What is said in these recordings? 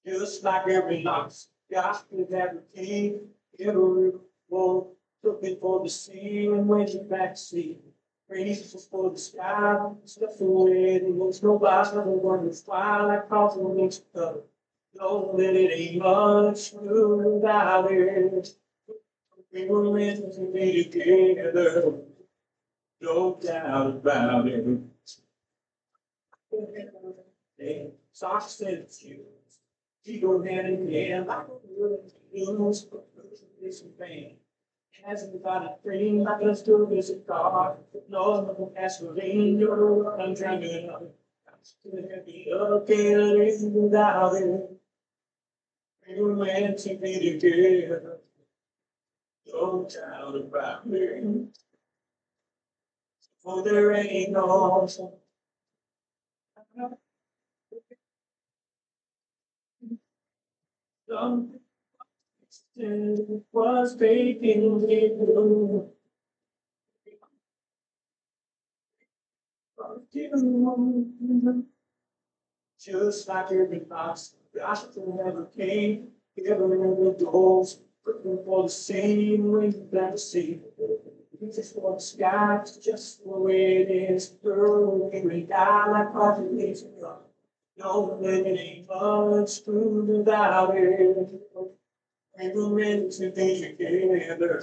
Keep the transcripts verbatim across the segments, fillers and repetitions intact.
Just like every lost gospel that came, every wall looking for the sea and waiting back to see. Praises for the sky, stuff away, and there's nobody the one that's fly like coffee makes a cup. Know that it ain't much true without it. We were meant to be together, no doubt about it. Hey, socks and shoes. She go hand in hand like a little news, but this band. Hasn't got a dream like a still visit God. No, no, gasoline, you're I'm trying to be okay without it. We were meant to be together. No doubt about it. For there ain't no something was making me blue. Just like every box, gospel never came. Every the doors, looking for the same wind that the sea. Jesus for the sky, it's just the way it is. Girl, we may die like coffee needs a cup. No, it ain't much food without it. We were meant to be together.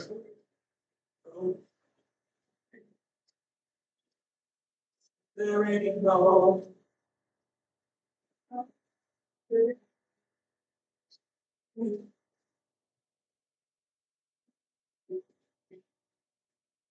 There ain't no